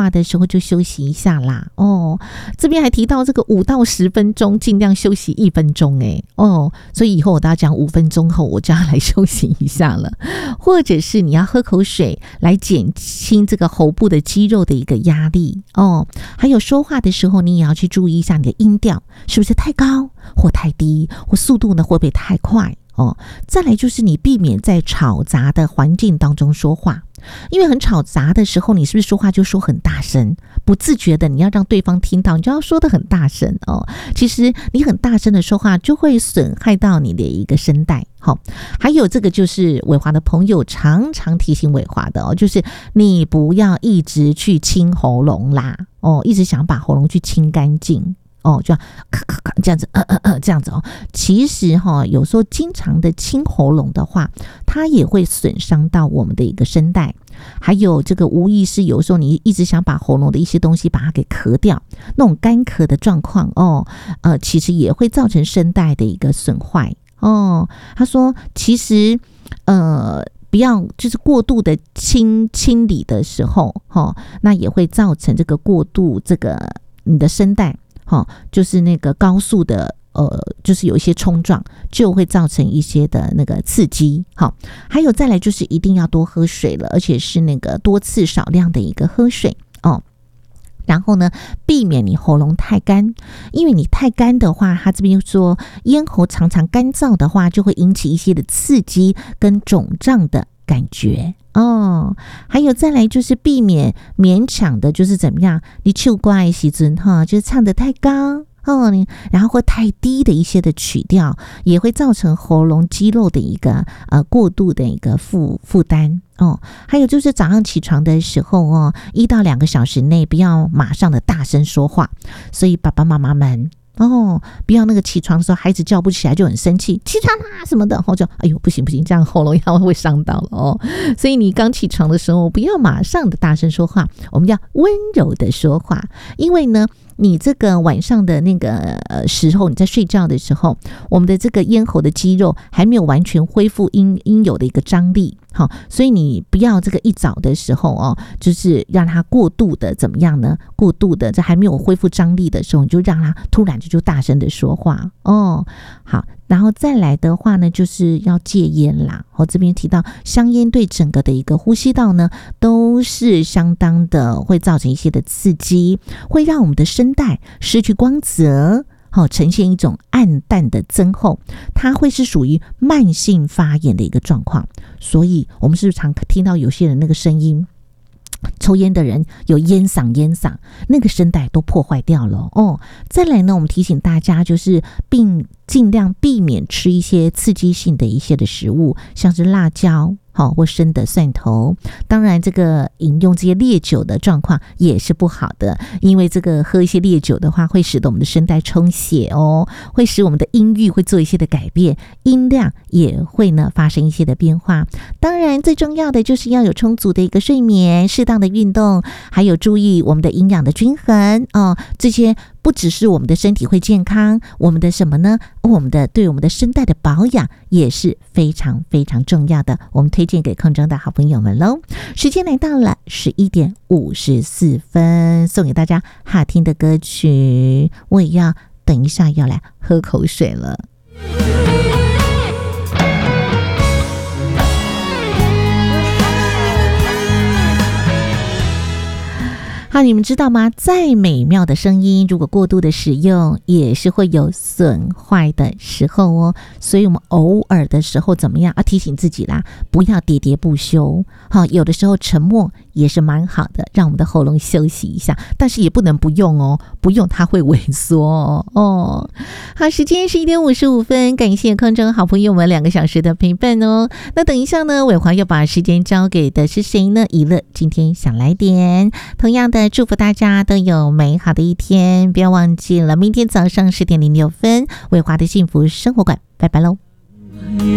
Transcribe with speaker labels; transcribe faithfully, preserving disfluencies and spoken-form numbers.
Speaker 1: 话的时候就休息一下啦。哦，这边还提到这个五到十分钟尽量休息一分钟诶。哦，所以以后我都要讲五分钟后我就要来休息一下了，或者是你要喝口水来减轻这个喉部的肌肉的一个压力哦。还有说话的时候你也要去注意一下你的音调是不是太高或太低，或速度呢会不会太快哦。再来就是你避免在吵杂的环境当中说话，因为很吵杂的时候你是不是说话就说很大声，不自觉的你要让对方听到你就要说得很大声哦。其实你很大声的说话就会损害到你的一个声带。好、哦，还有这个就是伟华的朋友常常提醒伟华的哦，就是你不要一直去清喉咙啦哦，一直想把喉咙去清干净哦，就要咔咔咔这样子，呃呃呃这样子哦。其实哈、哦，有时候经常的清喉咙的话，它也会损伤到我们的一个声带。还有这个无意识，有时候你一直想把喉咙的一些东西把它给咳掉，那种干咳的状况哦，呃，其实也会造成声带的一个损坏哦。他说，其实呃。不要就是过度的清清理的时候、哦、那也会造成这个过度这个你的声带、哦、就是那个高速的呃，就是有一些冲撞就会造成一些的那个刺激。好，还有再来就是一定要多喝水了，而且是那个多次少量的一个喝水哦。然后呢，避免你喉咙太干，因为你太干的话，他这边说咽喉常常干燥的话，就会引起一些的刺激跟肿胀的感觉哦。还有再来就是避免勉强的，就是怎么样，你唱歌的时候哈，就是唱得太高。哦，然后或太低的一些的曲调，也会造成喉咙肌肉的一个呃过度的一个负负担哦。还有就是早上起床的时候哦，一到两个小时内不要马上的大声说话，所以爸爸妈妈们哦，不要那个起床的时候孩子叫不起来就很生气，起床啦什么的，然后就哎呦不行不行，这样喉咙要会伤到了哦。所以你刚起床的时候不要马上的大声说话，我们要温柔的说话，因为呢。你这个晚上的那个呃时候，你在睡觉的时候，我们的这个咽喉的肌肉还没有完全恢复应应有的一个张力，好，所以你不要这个一早的时候哦，就是让它过度的怎么样呢？过度的这还没有恢复张力的时候，你就让它突然就就大声的说话哦。好，然后再来的话呢，就是要戒烟啦。我、哦、这边提到香烟对整个的一个呼吸道呢，都是相当的会造成一些的刺激，会让我们的声带失去光泽。好、哦，呈现一种暗淡的增厚，它会是属于慢性发炎的一个状况。所以我们是不是常听到有些人那个声音，抽烟的人有烟嗓烟嗓，那个声带都破坏掉了哦。再来呢，我们提醒大家就是并尽量避免吃一些刺激性的一些的食物，像是辣椒好或生的蒜头。当然这个饮用这些烈酒的状况也是不好的，因为这个喝一些烈酒的话会使得我们的声带充血哦，会使我们的音域会做一些的改变，音量也会呢发生一些的变化。当然最重要的就是要有充足的一个睡眠，适当的运动，还有注意我们的营养的均衡哦。这些不只是我们的身体会健康，我们的什么呢？我们的对我们的声带的保养也是非常非常重要的，我们推荐给空中的好朋友们咯。时间来到了十一点五十四分，送给大家好听的歌曲，我也要等一下要来喝口水了。好，你们知道吗？再美妙的声音，如果过度的使用，也是会有损坏的时候哦。所以我们偶尔的时候怎么样？要提醒自己啦，不要喋喋不休。好，有的时候沉默也是蛮好的，让我们的喉咙休息一下，但是也不能不用哦，不用它会萎缩哦。哦，好，时间十一点五十五分，感谢空中好朋友们两个小时的陪伴哦。那等一下呢，伟华要把时间交给的是谁呢？娱乐今天想来点，同样的。祝福大家都有美好的一天，不要忘记了明天早上十点零六分，伟华的幸福生活馆，拜拜喽。